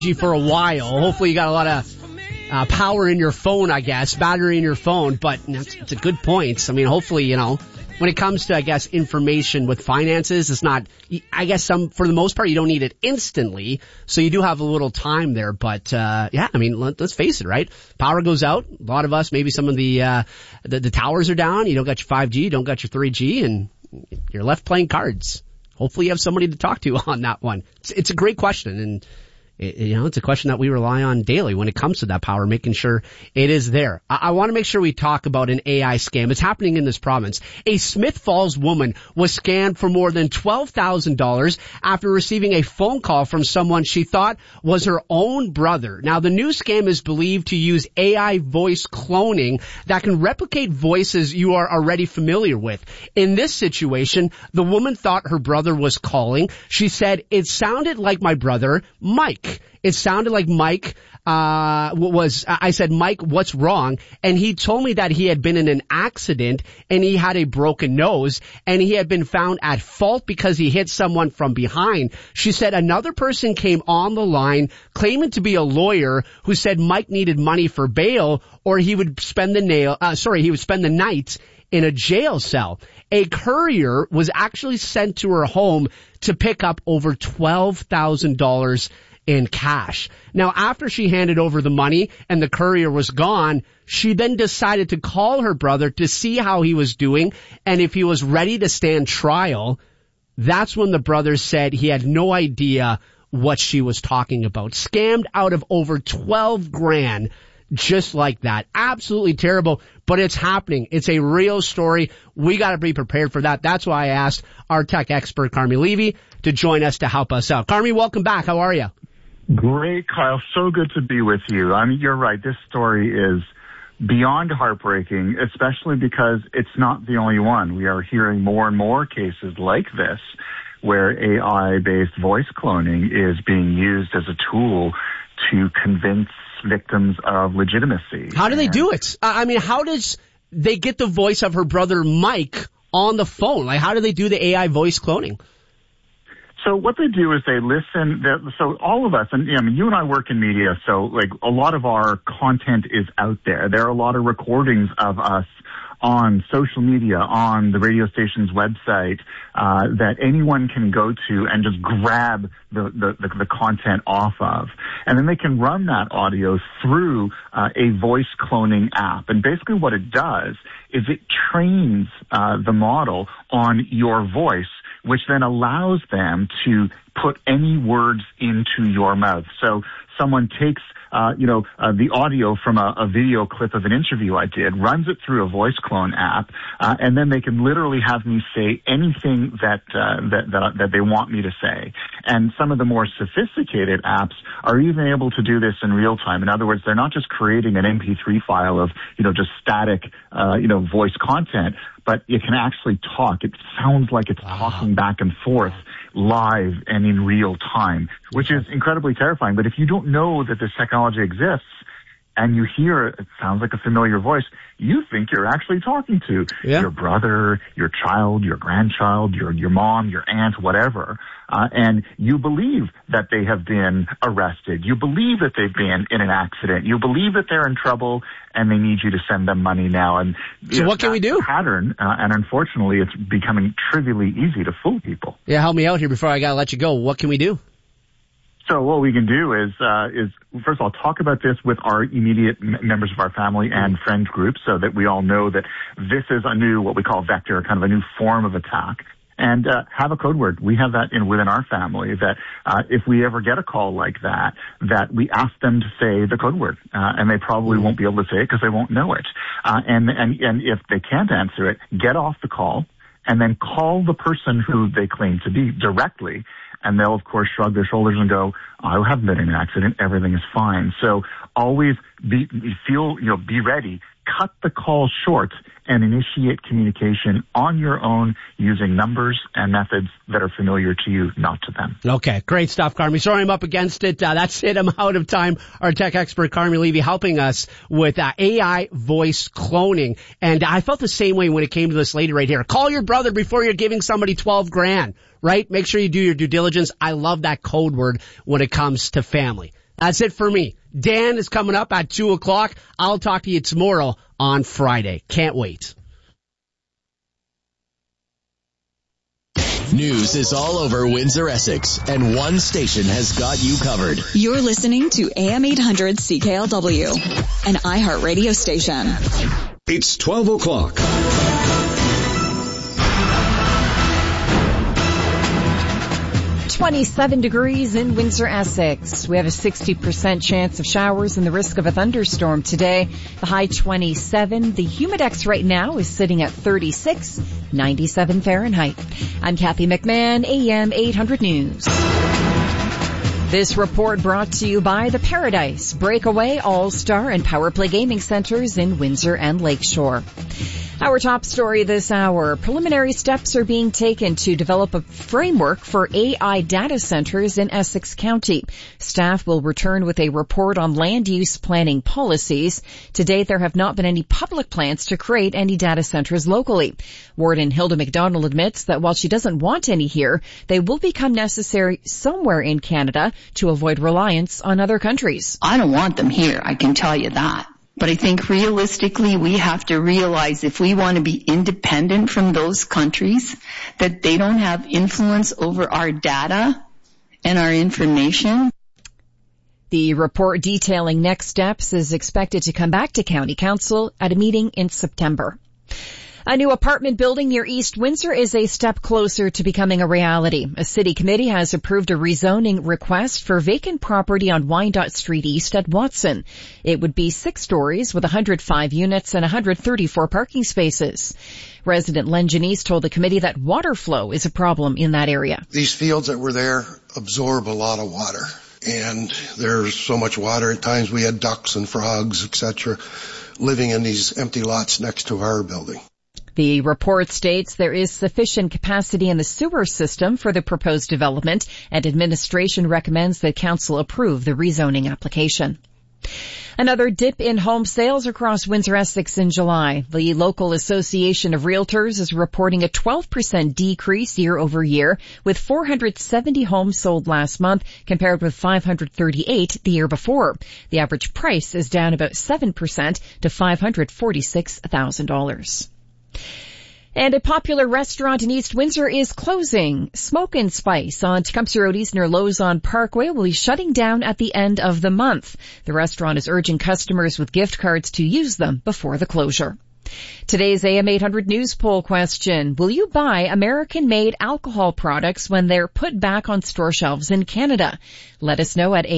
for a while. Hopefully you got a lot of power in your phone, I guess, battery in your phone, but it's a good point. I mean, hopefully, when it comes to, I guess, information with finances, it's not, I guess for the most part, you don't need it instantly, so you do have a little time there, but, yeah, I mean, let's face it, right? Power goes out. A lot of us, maybe some of the towers are down. You don't got your 5G, you don't got your 3G, and you're left playing cards. Hopefully you have somebody to talk to on that one. It's a great question, and it's a question that we rely on daily when it comes to that power, making sure it is there. I want to make sure we talk about an AI scam. It's happening in this province. A Smith Falls woman was scammed for more than $12,000 after receiving a phone call from someone she thought was her own brother. Now, the new scam is believed to use AI voice cloning that can replicate voices you are already familiar with. In this situation, the woman thought her brother was calling. She said, "It sounded like my brother, Mike." It sounded like Mike, I said, "Mike, what's wrong?" And he told me that he had been in an accident and he had a broken nose and he had been found at fault because he hit someone from behind. She said another person came on the line claiming to be a lawyer who said Mike needed money for bail or he would spend the night in a jail cell. A courier was actually sent to her home to pick up over $12,000 in cash. Now, after she handed over the money and the courier was gone, she then decided to call her brother to see how he was doing and if he was ready to stand trial. That's when the brother said he had no idea what she was talking about. Scammed out of over 12 grand. Just like that. Absolutely terrible, but it's happening. It's a real story. We got to be prepared for that. That's why I asked our tech expert, Carmi Levy, to join us to help us out. Carmi, welcome back. How are you? Great, Kyle. So good to be with you. I mean, you're right. This story is beyond heartbreaking, especially because it's not the only one. We are hearing more and more cases like this where AI-based voice cloning is being used as a tool to convince victims of legitimacy. How do they do it? I mean, how does they get the voice of her brother Mike on the phone? Like, how do they do the AI voice cloning? So what they do is they listen. So all of us, and you and I work in media, so like a lot of our content is out there. There are a lot of recordings of us on social media, on the radio station's website, that anyone can go to and just grab the content off of. And then they can run that audio through a voice cloning app. And basically what it does is it trains the model on your voice, which then allows them to put any words into your mouth. So someone takes the audio from a video clip of an interview I did, runs it through a voice clone app, and then they can literally have me say anything that they want me to say. And some of the more sophisticated apps are even able to do this in real time. In other words, they're not just creating an MP3 file of, just static, voice content, but it can actually talk. It sounds like it's talking back and forth live and in real time, which is incredibly terrifying. But if you don't know that this technology exists and you hear it sounds like a familiar voice, you think you're actually talking to your brother, your child, your grandchild, your mom, your aunt, whatever. And you believe that they have been arrested. You believe that they've been in an accident. You believe that they're in trouble and they need you to send them money now. And so what can we do? Pattern, and unfortunately, it's becoming trivially easy to fool people. Yeah, help me out here before I gotta let you go. What can we do? So what we can do is first of all, talk about this with our immediate members of our family and friend group so that we all know that this is a new, what we call vector, kind of a new form of attack. And have a code word. We have that within our family that if we ever get a call like that we ask them to say the code word. And they probably won't be able to say it because they won't know it. And if they can't answer it, get off the call and then call the person who they claim to be directly. And they'll, of course, shrug their shoulders and go, I haven't been in an accident. Everything is fine. So always be ready. Cut the call short and initiate communication on your own using numbers and methods that are familiar to you, not to them. Okay, great stuff, Carmi. Sorry I'm up against it. That's it. I'm out of time. Our tech expert, Carmi Levy, helping us with AI voice cloning. And I felt the same way when it came to this lady right here. Call your brother before you're giving somebody 12 grand, right? Make sure you do your due diligence. I love that code word when it comes to family. That's it for me. Dan is coming up at 2 o'clock. I'll talk to you tomorrow on Friday. Can't wait. News is all over Windsor, Essex, and one station has got you covered. You're listening to AM 800 CKLW, an iHeartRadio station. It's 12 o'clock. .27 degrees in Windsor, Essex. We have a 60% chance of showers and the risk of a thunderstorm today. The high 27. The humidex right now is sitting at 36, 97 Fahrenheit. I'm Kathy McMahon, AM 800 News. This report brought to you by the Paradise, Breakaway, All-Star, and Power Play Gaming Centers in Windsor and Lakeshore. Our top story this hour. Preliminary steps are being taken to develop a framework for AI data centers in Essex County. Staff will return with a report on land use planning policies. To date, there have not been any public plans to create any data centers locally. Warden Hilda McDonald admits that while she doesn't want any here, they will become necessary somewhere in Canada to avoid reliance on other countries. I don't want them here, I can tell you that. But I think realistically we have to realize if we want to be independent from those countries, that they don't have influence over our data and our information. The report detailing next steps is expected to come back to County Council at a meeting in September. A new apartment building near East Windsor is a step closer to becoming a reality. A city committee has approved a rezoning request for vacant property on Wyandotte Street East at Watson. It would be 6 stories with 105 units and 134 parking spaces. Resident Len Janice told the committee that water flow is a problem in that area. These fields that were there absorb a lot of water, and there's so much water at times we had ducks and frogs, etc., living in these empty lots next to our building. The report states there is sufficient capacity in the sewer system for the proposed development, and administration recommends that council approve the rezoning application. Another dip in home sales across Windsor, Essex in July. The local Association of Realtors is reporting a 12% decrease year over year, with 470 homes sold last month compared with 538 the year before. The average price is down about 7% to $546,000. And a popular restaurant in East Windsor is closing. Smoke and Spice on Tecumseh Road East near Lozon Parkway will be shutting down at the end of the month. The restaurant is urging customers with gift cards to use them before the closure. Today's AM 800 News poll question. Will you buy American-made alcohol products when they're put back on store shelves in Canada? Let us know at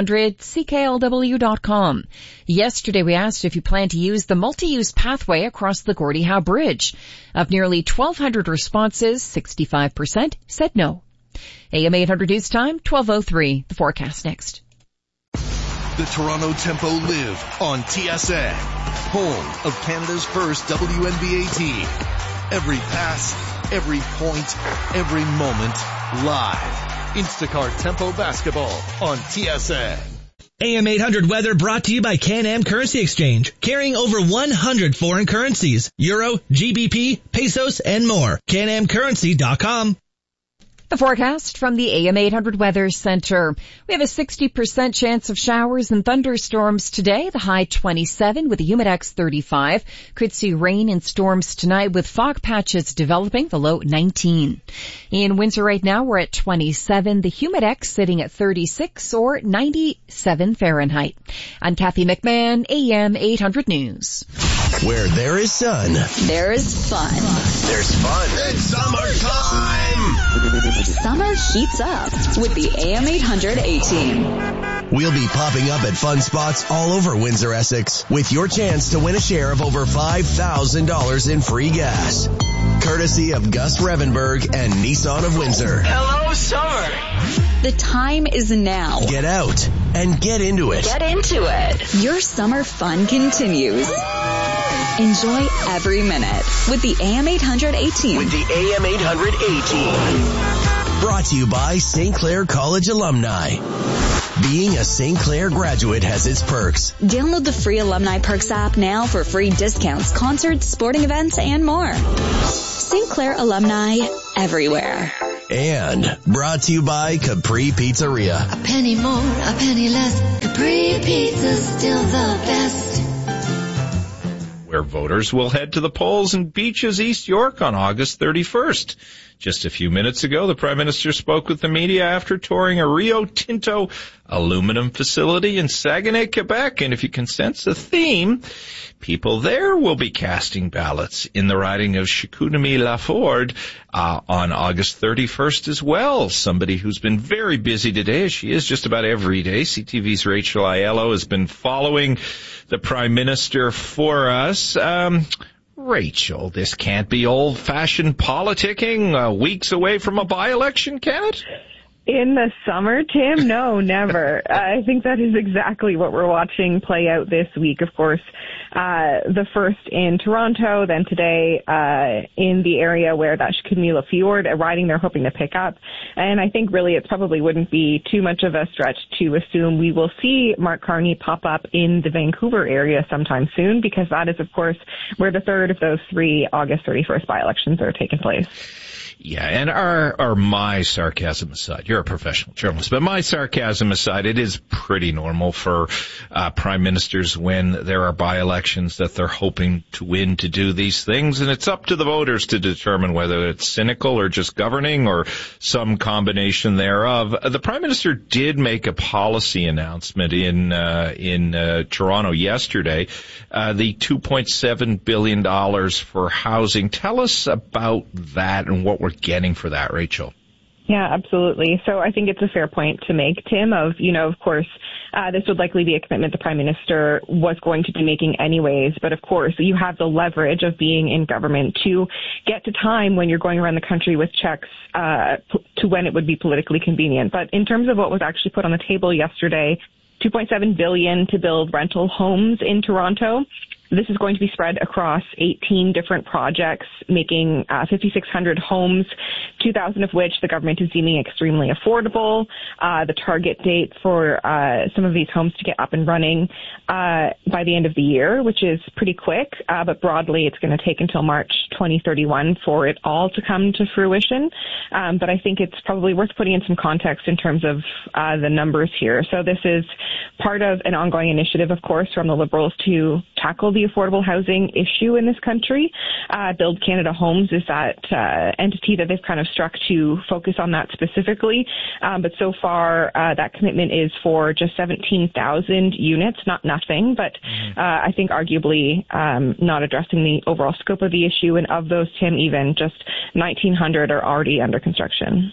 am800cklw.com. Yesterday we asked if you plan to use the multi-use pathway across the Gordie Howe Bridge. Of nearly 1,200 responses, 65% said no. AM 800 News Time, 12:03. The forecast next. The Toronto Tempo live on TSN, home of Canada's first WNBA team. Every pass, every point, every moment, live. Instacart Tempo basketball on TSN. AM 800 weather brought to you by Can-Am Currency Exchange, carrying over 100 foreign currencies, Euro, GBP, pesos, and more. CanAmCurrency.com. The forecast from the AM 800 Weather Center. We have a 60% chance of showers and thunderstorms today. The high 27 with a humidex 35. Could see rain and storms tonight with fog patches developing. The low 19. In Windsor right now we're at 27. The humidex sitting at 36 or 97 Fahrenheit. I'm Kathy McMahon, AM 800 News. Where there is sun, There is fun. there's fun. It's summertime! Summer heats up with the AM 800 A-Team. We'll be popping up at fun spots all over Windsor, Essex, with your chance to win a share of over $5,000 in free gas. Courtesy of Gus Revenberg and Nissan of Windsor. Hello, summer. The time is now. Get out and get into it. Get into it. Your summer fun continues. Enjoy every minute with the AM 800 A-Team. With the AM 800 A-Team. Brought to you by St. Clair College alumni. Being a St. Clair graduate has its perks. Download the free Alumni Perks app now for free discounts, concerts, sporting events, and more. St. Clair alumni everywhere. And brought to you by Capri Pizzeria. A penny more, a penny less. Capri Pizza's still the best. Where voters will head to the polls in Beaches, East York on August 31st. Just a few minutes ago, the Prime Minister spoke with the media after touring a Rio Tinto aluminum facility in Saguenay, Quebec. And if you can sense a theme, people there will be casting ballots in the riding of Chicoutimi-Laforde on August 31st as well. Somebody who's been very busy today, as she is just about every day. CTV's Rachel Aiello has been following the Prime Minister for us. Rachel, this can't be old-fashioned politicking weeks away from a by-election, can it? In the summer, Tim? No, never. I think that is exactly what we're watching play out this week. Of course, the first in Toronto, then today in the area where that Chicoutimi Fjord, a riding they're hoping to pick up. And I think really it probably wouldn't be too much of a stretch to assume we will see Mark Carney pop up in the Vancouver area sometime soon, because that is, of course, where the third of those 3 August 31st by-elections are taking place. Yeah, and our my sarcasm aside, you're a professional journalist, but my sarcasm aside, it is pretty normal for prime ministers when there are by-elections that they're hoping to win to do these things, and it's up to the voters to determine whether it's cynical or just governing or some combination thereof. The Prime Minister did make a policy announcement in Toronto yesterday, the $2.7 billion for housing. Tell us about that and what we're getting for that, Rachel. Yeah, absolutely. So I think it's a fair point to make, Tim, of course, this would likely be a commitment the Prime Minister was going to be making anyways. But of course, you have the leverage of being in government to get to time when you're going around the country with checks to when it would be politically convenient. But in terms of what was actually put on the table yesterday, $2.7 billion to build rental homes in Toronto. This is going to be spread across 18 different projects, making 5,600 homes, 2,000 of which the government is deeming extremely affordable. The target date for some of these homes to get up and running by the end of the year, which is pretty quick, but broadly it's going to take until March 2031 for it all to come to fruition. But I think it's probably worth putting in some context in terms of the numbers here. So this is part of an ongoing initiative, of course, from the Liberals to tackle the affordable housing issue in this country. Build Canada Homes is that entity that they've kind of struck to focus on that specifically. But so far, that commitment is for just 17,000 units, not nothing, but I think arguably not addressing the overall scope of the issue. And of those, Tim, even just 1,900 are already under construction.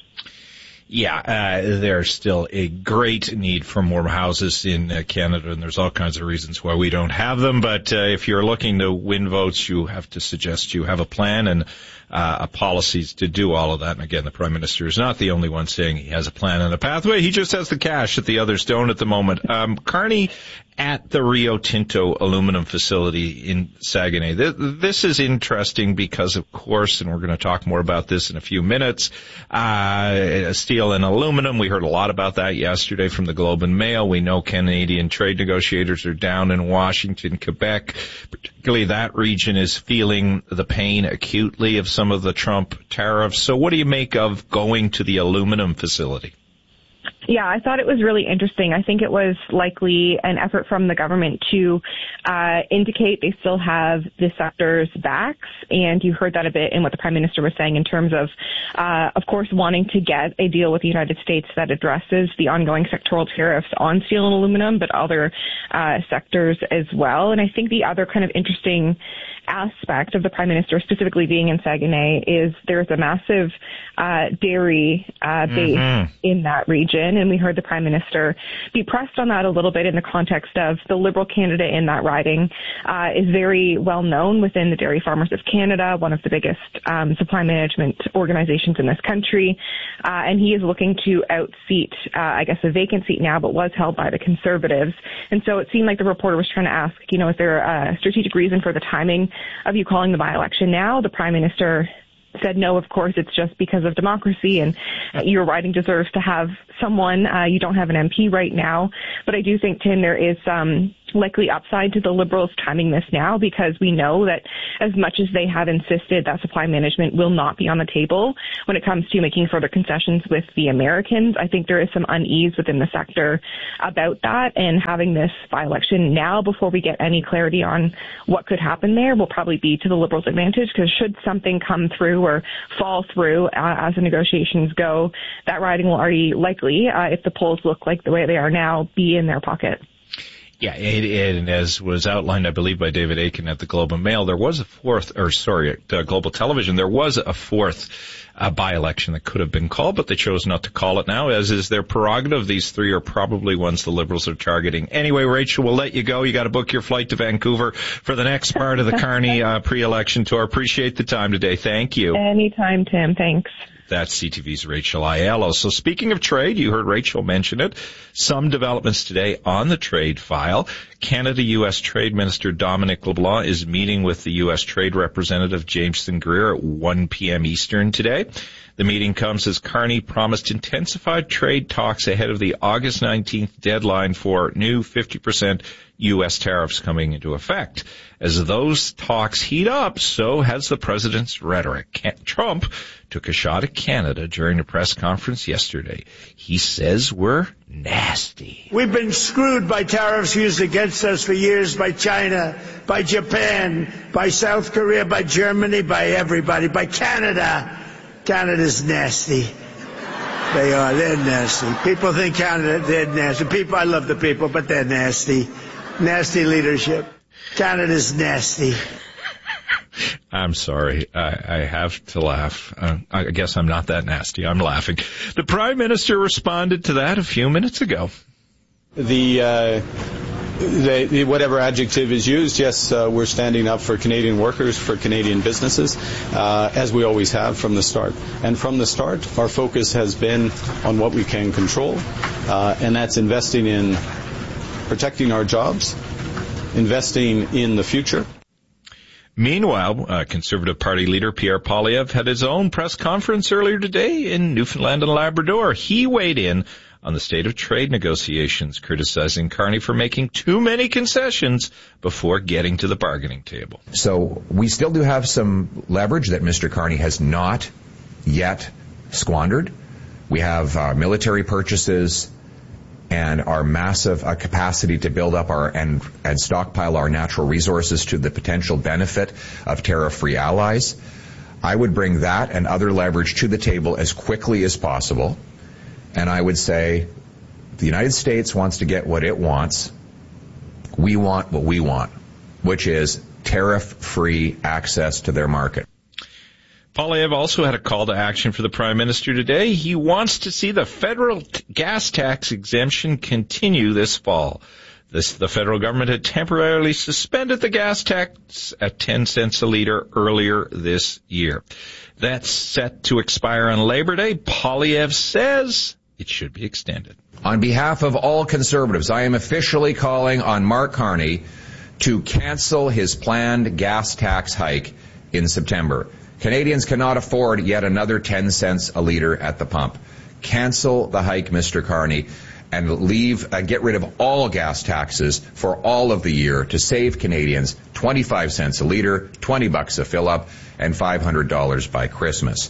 Yeah, there's still a great need for more houses in Canada, and there's all kinds of reasons why we don't have them. But if you're looking to win votes, you have to suggest you have a plan and policies to do all of that. And again, the Prime Minister is not the only one saying he has a plan and a pathway. He just has the cash that the others don't at the moment. Carney at the Rio Tinto aluminum facility in Saguenay. This is interesting because, of course, and we're going to talk more about this in a few minutes, steel and aluminum. We heard a lot about that yesterday from the Globe and Mail. We know Canadian trade negotiators are down in Washington, Quebec. Particularly that region is feeling the pain acutely of some of the Trump tariffs. So what do you make of going to the aluminum facility? Yeah, I thought it was really interesting. I think it was likely an effort from the government to indicate they still have the sector's backs, and you heard that a bit in what the Prime Minister was saying in terms of course, wanting to get a deal with the United States that addresses the ongoing sectoral tariffs on steel and aluminum, but other sectors as well. And I think the other kind of interesting aspect of the Prime Minister specifically being in Saguenay is there's a massive dairy base in that region, and we heard the Prime Minister be pressed on that a little bit in the context of the Liberal candidate in that riding is very well known within the Dairy Farmers of Canada, one of the biggest supply management organizations in this country, and he is looking to outseat, I guess, a vacant seat now, but was held by the Conservatives. And so it seemed like the reporter was trying to ask, is there a strategic reason for the timing of you calling the by-election now? The Prime Minister said no, of course, it's just because of democracy, and your riding deserves to have someone. You don't have an MP right now. But I do think, Tim, there is some likely upside to the Liberals timing this now, because we know that as much as they have insisted that supply management will not be on the table when it comes to making further concessions with the Americans, I think there is some unease within the sector about that, and having this by-election now before we get any clarity on what could happen there will probably be to the Liberals' advantage, because should something come through or fall through as the negotiations go, that riding will already likely, if the polls look like the way they are now, be in their pocket. Yeah, and as was outlined, I believe, by David Aiken at the Globe and Mail, there was a Global Television, there was a fourth by-election that could have been called, but they chose not to call it now, as is their prerogative. These three are probably ones the Liberals are targeting. Anyway, Rachel, we'll let you go. You got to book your flight to Vancouver for the next part of the Carney pre-election tour. Appreciate the time today. Thank you. Anytime, Tim. Thanks. That's CTV's Rachel Aiello. So speaking of trade, you heard Rachel mention it. Some developments today on the trade file. Canada-U.S. Trade Minister Dominic LeBlanc is meeting with the U.S. Trade Representative Jameson Greer at 1 p.m. Eastern today. The meeting comes as Carney promised intensified trade talks ahead of the August 19th deadline for new 50% U.S. tariffs coming into effect. As those talks heat up, so has the president's rhetoric. Trump took a shot at Canada during a press conference yesterday. He says we're nasty. We've been screwed by tariffs used against us for years by China, by Japan, by South Korea, by Germany, by everybody, by Canada. Canada's nasty. They are. They're nasty. People think Canada, they're nasty. I love the people, but they're nasty. Nasty leadership. Canada's nasty. I'm sorry. I have to laugh. I guess I'm not that nasty. I'm laughing. The Prime Minister responded to that a few minutes ago. The whatever adjective is used, yes, we're standing up for Canadian workers, for Canadian businesses, as we always have from the start. And from the start, our focus has been on what we can control, and that's investing in protecting our jobs, investing in the future. Meanwhile, Conservative Party leader Pierre Poilievre had his own press conference earlier today in Newfoundland and Labrador. He weighed in on the state of trade negotiations, criticizing Carney for making too many concessions before getting to the bargaining table. So we still do have some leverage that Mr. Carney has not yet squandered. We have military purchases and our massive capacity to build up and stockpile our natural resources to the potential benefit of tariff-free allies. I would bring that and other leverage to the table as quickly as possible. And I would say the United States wants to get what it wants. We want what we want, which is tariff-free access to their market. Poilievre also had a call to action for the Prime Minister today. He wants to see the federal gas tax exemption continue this fall. The federal government had temporarily suspended the gas tax at 10 cents a liter earlier this year. That's set to expire on Labor Day. Poilievre says it should be extended. On behalf of all Conservatives, I am officially calling on Mark Carney to cancel his planned gas tax hike in September. Canadians cannot afford yet another 10 cents a liter at the pump. Cancel the hike, Mr. Carney, and get rid of all gas taxes for all of the year to save Canadians 25 cents a liter, $20 a fill-up, and $500 by Christmas.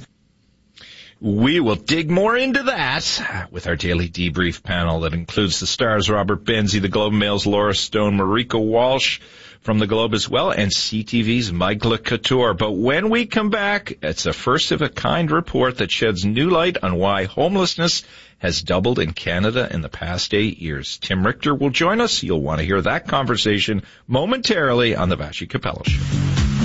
We will dig more into that with our daily debrief panel that includes the Star's Robert Benzie, the Globe and Mail's Laura Stone, Marika Walsh from the Globe as well, and CTV's Michaela Couture. But when we come back, it's a first-of-a-kind report that sheds new light on why homelessness has doubled in Canada in the past 8 years. Tim Richter will join us. You'll want to hear that conversation momentarily on the Vassy Capella Show.